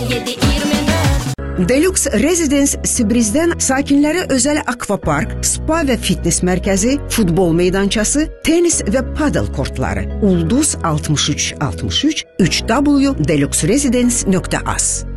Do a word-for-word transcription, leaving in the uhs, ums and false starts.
yedi iyirmi dört. Deluxe Residence Sibriz'dən sakinlərə özəl akvapark, spa və fitness mərkəzi, futbol meydançası, tenis və padel kortları. Ulduz altmış üç altmış üç üç w deluxe residence nöqtə az.